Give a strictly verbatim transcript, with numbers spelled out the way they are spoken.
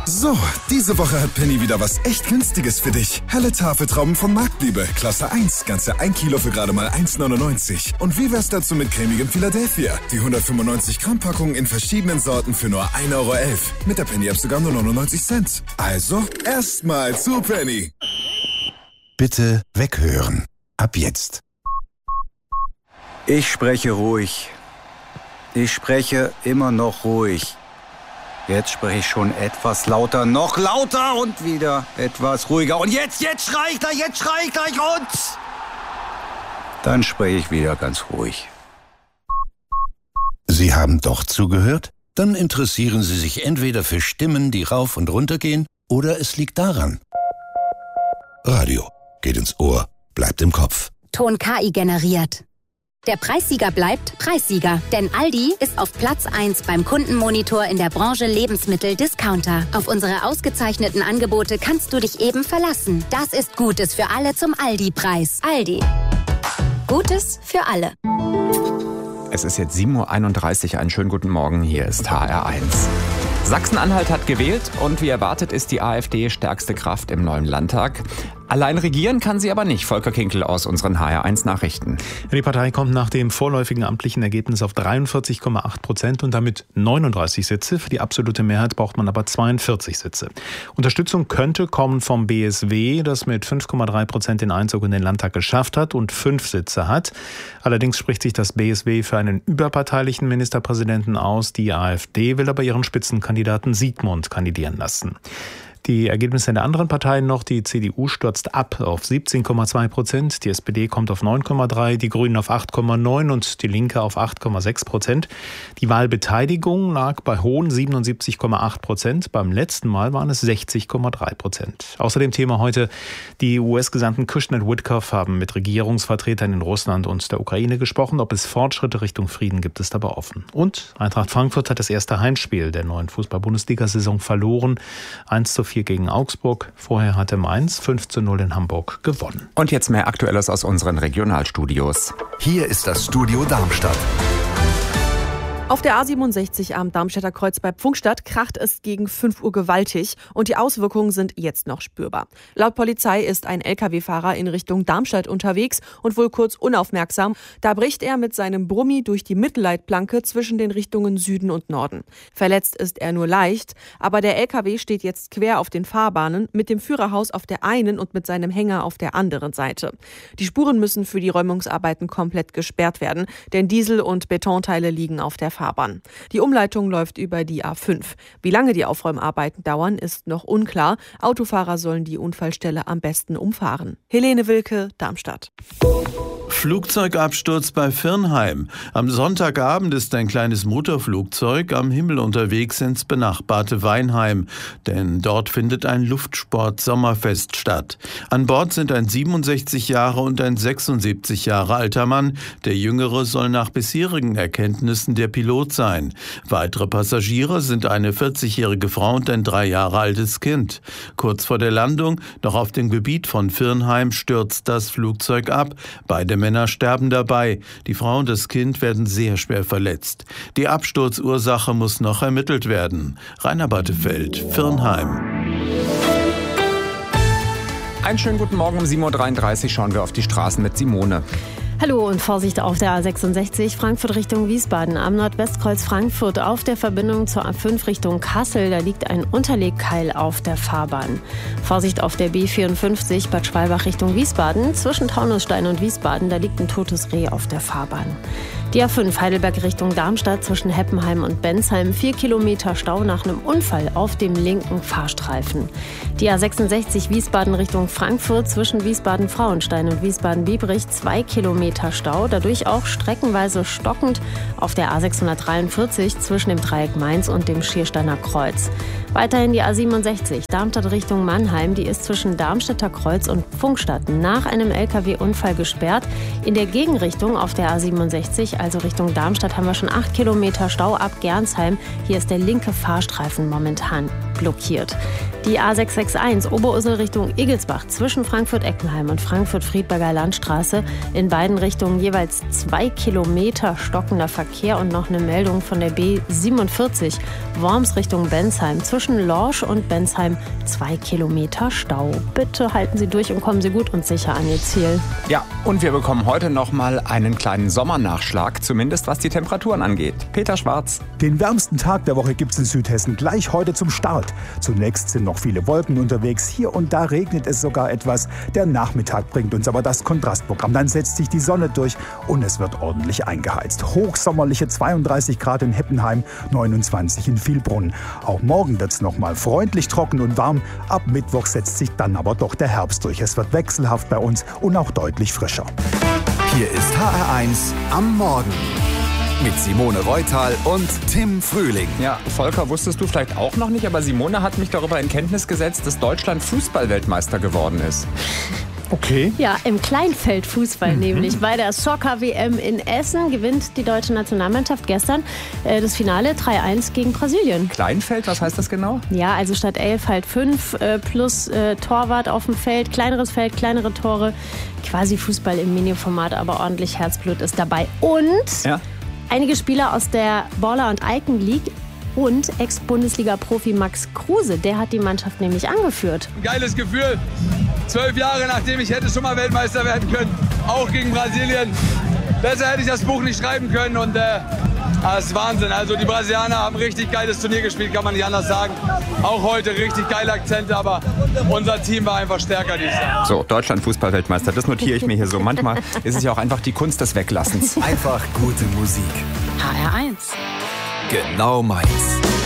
So, diese Woche hat Penny wieder was echt Günstiges für dich. Helle Tafeltrauben von Marktliebe, Klasse eins, ganze ein Kilo für gerade mal eins neunundneunzig. Und wie wär's dazu mit cremigem Philadelphia? Die hundertfünfundneunzig Gramm Packung in verschiedenen Sorten für nur ein Euro elf. Mit der Penny-App sogar nur neunundneunzig Cent. Also, erstmal zu Penny. Bitte weghören. Ab jetzt. Ich spreche ruhig. Ich spreche immer noch ruhig. Jetzt spreche ich schon etwas lauter, noch lauter und wieder etwas ruhiger. Und jetzt, jetzt schrei ich gleich, jetzt schrei ich gleich und... Dann spreche ich wieder ganz ruhig. Sie haben doch zugehört? Dann interessieren Sie sich entweder für Stimmen, die rauf und runter gehen, oder es liegt daran. Radio geht ins Ohr, bleibt im Kopf. Ton K I generiert. Der Preissieger bleibt Preissieger, denn Aldi ist auf Platz eins beim Kundenmonitor in der Branche Lebensmittel-Discounter. Auf unsere ausgezeichneten Angebote kannst du dich eben verlassen. Das ist Gutes für alle zum Aldi-Preis. Aldi. Gutes für alle. Es ist jetzt sieben Uhr einunddreißig. Einen schönen guten Morgen. Hier ist H R eins. Sachsen-Anhalt hat gewählt und wie erwartet ist die AfD stärkste Kraft im neuen Landtag. Allein regieren kann sie aber nicht. Volker Kinkel aus unseren H R eins Nachrichten. Die Partei kommt nach dem vorläufigen amtlichen Ergebnis auf dreiundvierzig Komma acht Prozent und damit neununddreißig Sitze. Für die absolute Mehrheit braucht man aber zweiundvierzig Sitze. Unterstützung könnte kommen vom B S W, das mit fünf Komma drei Prozent den Einzug in den Landtag geschafft hat und fünf Sitze hat. Allerdings spricht sich das B S W für einen überparteilichen Ministerpräsidenten aus. Die AfD will aber ihren Spitzenkandidaten Siegmund kandidieren lassen. Die Ergebnisse der anderen Parteien noch. Die C D U stürzt ab auf siebzehn Komma zwei Prozent, die S P D kommt auf neun Komma drei, die Grünen auf acht Komma neun und die Linke auf acht Komma sechs Prozent. Die Wahlbeteiligung lag bei hohen siebenundsiebzig Komma acht Prozent. Beim letzten Mal waren es sechzig Komma drei Prozent. Außerdem Thema heute, die U S-Gesandten Kushner und Witkoff haben mit Regierungsvertretern in Russland und der Ukraine gesprochen. Ob es Fortschritte Richtung Frieden gibt, ist aber offen. Und Eintracht Frankfurt hat das erste Heimspiel der neuen Fußball-Bundesliga-Saison verloren. eins zu vier gegen Augsburg. Vorher hatte Mainz fünf zu null in Hamburg gewonnen. Und jetzt mehr Aktuelles aus unseren Regionalstudios. Hier ist das Studio Darmstadt. Auf der A siebenundsechzig am Darmstädter Kreuz bei Pfungstadt kracht es gegen fünf Uhr gewaltig und die Auswirkungen sind jetzt noch spürbar. Laut Polizei ist ein L K W-Fahrer in Richtung Darmstadt unterwegs und wohl kurz unaufmerksam. Da bricht er mit seinem Brummi durch die Mittelleitplanke zwischen den Richtungen Süden und Norden. Verletzt ist er nur leicht, aber der L K W steht jetzt quer auf den Fahrbahnen mit dem Führerhaus auf der einen und mit seinem Hänger auf der anderen Seite. Die Spuren müssen für die Räumungsarbeiten komplett gesperrt werden, denn Diesel- und Betonteile liegen auf der Fahrbahn. Die Umleitung läuft über die A fünf. Wie lange die Aufräumarbeiten dauern, ist noch unklar. Autofahrer sollen die Unfallstelle am besten umfahren. Helene Wilke, Darmstadt. Flugzeugabsturz bei Virnheim. Am Sonntagabend ist ein kleines Motorflugzeug am Himmel unterwegs ins benachbarte Weinheim, denn dort findet ein Luftsport-Sommerfest statt. An Bord sind ein siebenundsechzig Jahre und ein sechsundsiebzig Jahre alter Mann. Der Jüngere soll nach bisherigen Erkenntnissen der Pilot sein. Weitere Passagiere sind eine vierzigjährige Frau und ein drei Jahre altes Kind. Kurz vor der Landung, noch auf dem Gebiet von Virnheim, stürzt das Flugzeug ab. Beide Männer sterben dabei. Die Frau und das Kind werden sehr schwer verletzt. Die Absturzursache muss noch ermittelt werden. Rainer Battefeld, Virnheim. Einen schönen guten Morgen um sieben Uhr dreiunddreißig schauen wir auf die Straßen mit Simone. Hallo und Vorsicht auf der A sechsundsechzig Frankfurt Richtung Wiesbaden. Am Nordwestkreuz Frankfurt auf der Verbindung zur A fünf Richtung Kassel. Da liegt ein Unterlegkeil auf der Fahrbahn. Vorsicht auf der B vierundfünfzig Bad Schwalbach Richtung Wiesbaden. Zwischen Taunusstein und Wiesbaden, da liegt ein totes Reh auf der Fahrbahn. Die A fünf Heidelberg Richtung Darmstadt zwischen Heppenheim und Bensheim. Vier Kilometer Stau nach einem Unfall auf dem linken Fahrstreifen. Die A sechsundsechzig Wiesbaden Richtung Frankfurt zwischen Wiesbaden-Frauenstein und Wiesbaden-Biebrich. Zwei Kilometer Stau, dadurch auch streckenweise stockend auf der A sechshundertdreiundvierzig zwischen dem Dreieck Mainz und dem Schiersteiner Kreuz. Weiterhin die A siebenundsechzig Darmstadt Richtung Mannheim, die ist zwischen Darmstädter Kreuz und Pfungstadt nach einem L K W-Unfall gesperrt. In der Gegenrichtung auf der A siebenundsechzig, also Richtung Darmstadt, haben wir schon acht Kilometer Stau ab Gernsheim. Hier ist der linke Fahrstreifen momentan blockiert. Die A sechshundereinundsechzig Oberursel Richtung Igelsbach zwischen Frankfurt-Eckenheim und Frankfurt-Friedberger Landstraße. In beiden Richtungen jeweils zwei Kilometer stockender Verkehr und noch eine Meldung von der B siebenundvierzig Worms Richtung Bensheim. Zwischen Lorsch und Bensheim zwei Kilometer Stau. Bitte halten Sie durch und kommen Sie gut und sicher an Ihr Ziel. Ja, und wir bekommen heute noch mal einen kleinen Sommernachschlag, zumindest was die Temperaturen angeht. Peter Schwarz. Den wärmsten Tag der Woche gibt es in Südhessen gleich heute zum Start. Zunächst sind noch viele Wolken unterwegs. Hier und da regnet es sogar etwas. Der Nachmittag bringt uns aber das Kontrastprogramm. Dann setzt sich die Sonne durch und es wird ordentlich eingeheizt. Hochsommerliche zweiunddreißig Grad in Heppenheim, neunundzwanzig in Vilbrunnen. Auch morgen wird es noch mal freundlich trocken und warm. Ab Mittwoch setzt sich dann aber doch der Herbst durch. Es wird wechselhaft bei uns und auch deutlich frischer. Hier ist H R eins am Morgen. Mit Simone Reutal und Tim Frühling. Ja, Volker, wusstest du vielleicht auch noch nicht, aber Simone hat mich darüber in Kenntnis gesetzt, dass Deutschland Fußball-Weltmeister geworden ist. Okay. Ja, im Kleinfeldfußball mhm. nämlich. Bei der Soccer-W M in Essen gewinnt die deutsche Nationalmannschaft gestern äh, das Finale drei eins gegen Brasilien. Kleinfeld, was heißt das genau? Ja, also statt elf halt fünf äh, plus äh, Torwart auf dem Feld, kleineres Feld, kleinere Tore. Quasi Fußball im Mini-Format, aber ordentlich Herzblut ist dabei. Und ja. einige Spieler aus der Baller- und Icon League und Ex-Bundesliga-Profi Max Kruse, der hat die Mannschaft nämlich angeführt. Geiles Gefühl. Zwölf Jahre nachdem ich hätte schon mal Weltmeister werden können, auch gegen Brasilien. Besser hätte ich das Buch nicht schreiben können und äh, das ist Wahnsinn. Also die Brasilianer haben richtig geiles Turnier gespielt, kann man nicht anders sagen. Auch heute richtig geile Akzente, aber unser Team war einfach stärker dieses Jahr. So, Deutschland Fußball-Weltmeister, das notiere ich mir hier so. Manchmal ist es ja auch einfach die Kunst des Weglassens. Einfach gute Musik. H R eins. Genau meins.